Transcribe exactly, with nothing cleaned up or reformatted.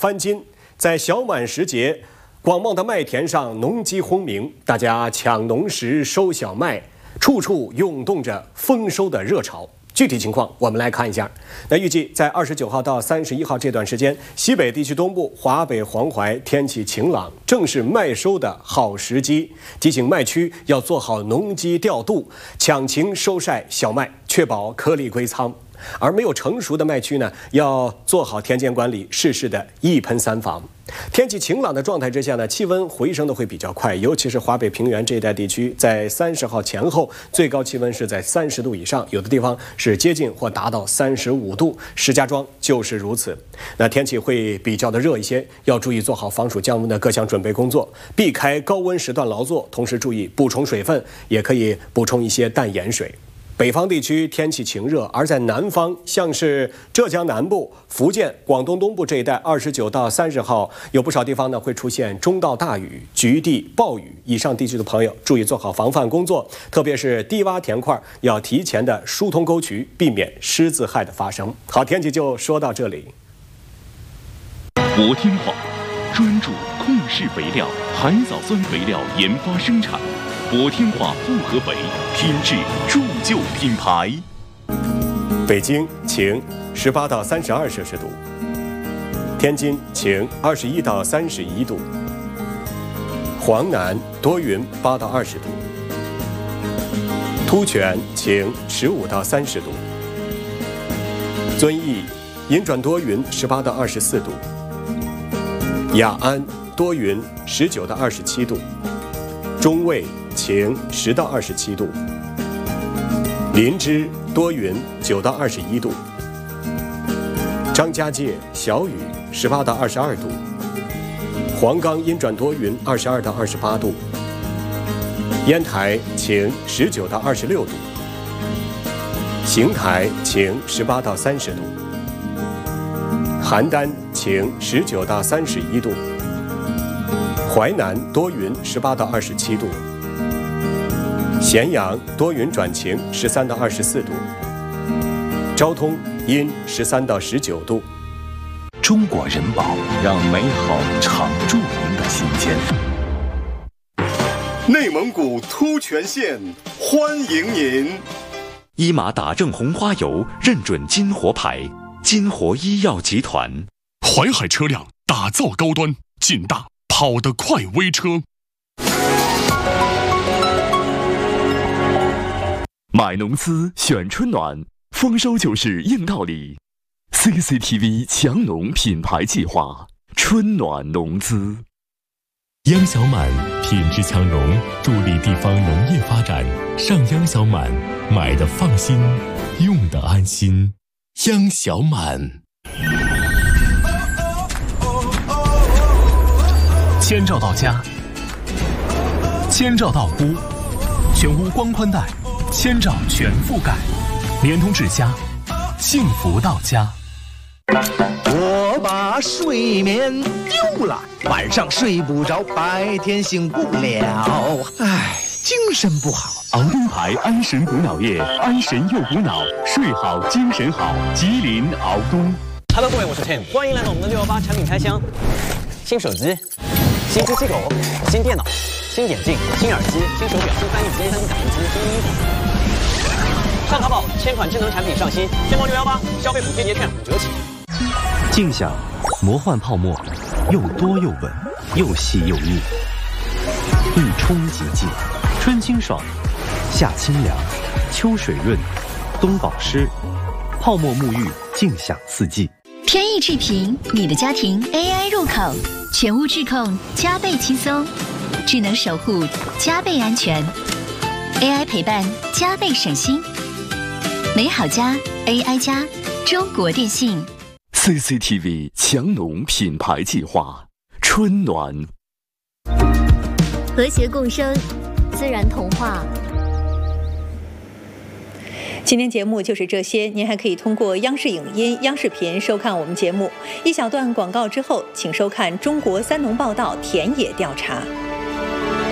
翻金。在小满时节，广袤的麦田上农机轰鸣，大家抢农时收小麦，处处涌动着丰收的热潮。具体情况我们来看一下。那预计在二十九号到三十一号这段时间，西北地区东部、华北、黄淮天气晴朗，正是麦收的好时机。提醒麦区要做好农机调度，抢情收晒小麦，确保颗粒归仓。而没有成熟的麦区呢，要做好田间管理，适时的一喷三防。天气晴朗的状态之下呢，气温回升的会比较快，尤其是华北平原这一带地区，在三十号前后，最高气温是在三十度以上，有的地方是接近或达到三十五度。石家庄就是如此。那天气会比较的热一些，要注意做好防暑降温的各项准备工作，避开高温时段劳作，同时注意补充水分，也可以补充一些淡盐水。北方地区天气晴热，而在南方，像是浙江南部、福建、广东东部这一带，二十九到三十号有不少地方呢会出现中到大雨、局地暴雨。以上地区的朋友注意做好防范工作，特别是低洼田块要提前的疏通沟渠，避免湿自害的发生。好，天气就说到这里。 国天化专注控式肥料、海藻酸肥料研发生产。国天化复合肥，品质铸就品牌。 北京晴，十八到三十二摄氏度；天津晴，二十一到三十一度；黄南多云，八到二十度；突泉晴，十五到三十度；遵义阴转多云，十八到二十四度；雅安多云，十九到二十七度；中卫晴，十到二十七度；林芝多云，九到二十一度；张家界小雨，十八到二十二度；黄冈阴转多云，二十二到二十八度；烟台晴，十九到二十六度；邢台晴，十八到三十度；邯郸晴，十九到三十一度；淮南多云，十八到二十七度；咸阳多云转晴，十三到二十四度；昭通阴，十三到十九度。 中国人保，让美好常驻您的心间。 内蒙古突泉县欢迎您。 伊玛打正红花油认准金活牌，金活医药集团。 淮海车辆打造高端、劲大、跑得快微车。 买农资选春暖，丰收就是硬道理。C C T V 强农品牌计划，春暖农资。 央小满品质强农，助力地方农业发展。上央小满，买的放心，用的安心。央小满。 千兆到家，千兆到屋，全屋光宽带，千兆全覆盖，联通至家，幸福到家。 我把睡眠丢了，晚上睡不着，白天醒不了，唉，精神不好。 熬灯牌安神补脑液，安神又补脑，睡好精神好。吉林熬东。 Hello， 各位，我是 Tim， 欢迎来到我们的六一八产品开箱。新手机、新机器狗、新电脑、新眼镜、新耳机、新手表、新翻译机、新打印机、新衣服。上淘宝，千款智能产品上新，天猫六幺八消费补贴节券五折起。 静享魔幻泡沫，又多又稳，又细又密，一冲即净，春清爽，夏清凉，秋水润，冬保湿，泡沫沐浴，静享四季。 天翼智屏，你的家庭 A I 入口，全屋智控，加倍轻松，智能守护，加倍安全 ，A I 陪伴，加倍省心。美好家 A I 家，中国电信。 C C T V 强农品牌计划，春暖。 和谐共生，自然童话。 今天节目就是这些，您还可以通过央视影音、央视频收看我们节目。一小段广告之后，请收看《中国三农报道田野调查》。